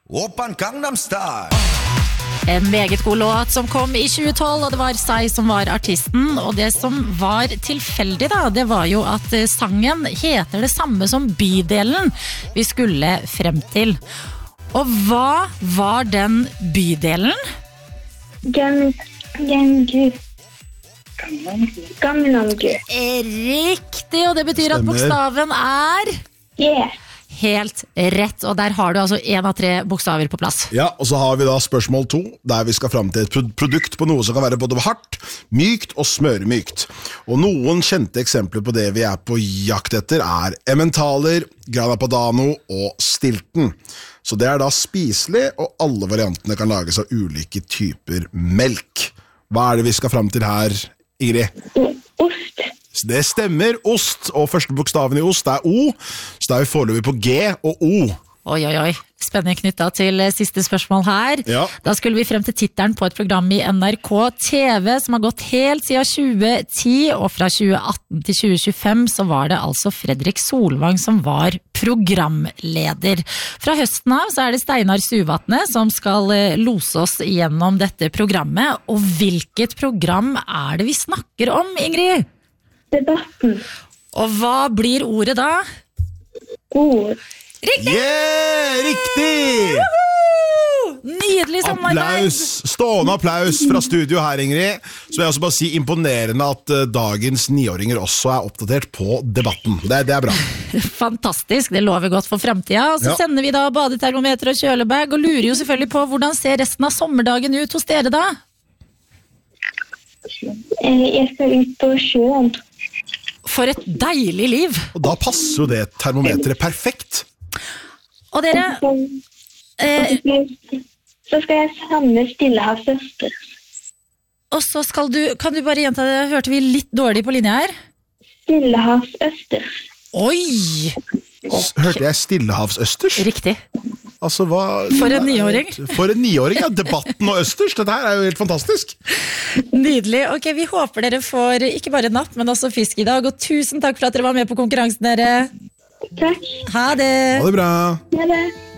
Oppan Gangnam Style. En meget god låt som kom i 2012, og det var Psy som var artisten. Og det som var tilfeldig da, det var jo at sangen heter det samme som bydelen vi skulle frem til. Og hva var den bydelen? Gammelanggu. Riktig, og det betyr at bokstaven er... Yeah. Helt rett, og der har du altså 1 av 3 bokstaver på plass. Ja, og så har vi da spørsmål 2, der vi skal frem til et produkt på noe som kan være både hardt, mykt og smøremykt. Og noen kjente eksempler på det vi er på jakt etter er emmentaler, grana padano og stilton. Så det er da spiselig, og alle variantene kan lages av ulike typer melk. Hva er det vi skal frem til her, Ingrid? Ost. Det stemmer, ost, og første bokstaven i ost er O, så da er vi foreløpig på G og O. Oi, oi, oi. Spennende knyttet til siste spørsmål her. Ja. Da skulle vi frem til tittelen på et program i NRK TV som har gått helt siden 2010, og fra 2018 til 2025 så var det altså Fredrik Solvang som var programleder. Fra høsten av så er det Steinar Suvatne som skal lose oss gjennom dette programmet, og hvilket program er det vi snakker om, Ingrid? Debatten. Og hva blir ordet da? Ord. Riktig! Yeah, riktig! Nydelig samarbeid! Applaus, stående applaus fra studio her, Ingrid. Så vil jeg også bare si imponerende at dagens 9-åringer også er oppdatert på debatten. Det er bra. Fantastisk, det lover godt for fremtiden. Og så sender vi da badetermometer og kjølebag, og lurer jo selvfølgelig på hvordan ser resten av sommerdagen ut hos dere da? Jeg skal ut på sjøen. For et deilig liv! Og da passer jo det termometeret perfekt. Og dere, Så skal jeg samle Stillehavsøster. og så skal du, kan du bare gjenta det, hørte vi litt dårlig på linja her? Stillehavsøster. Oi! Hørte jeg Stillehavsøsters? Riktig. Altså, hva... For en 9-åring. For en 9-åring, ja. Debatten og østers, dette her er jo helt fantastisk. Nydelig. Ok, vi håper dere får ikke bare napp, men også fisk i dag. Og tusen takk for at dere var med på konkurransen, dere. Takk. Ha det! Ha det bra. Ha det.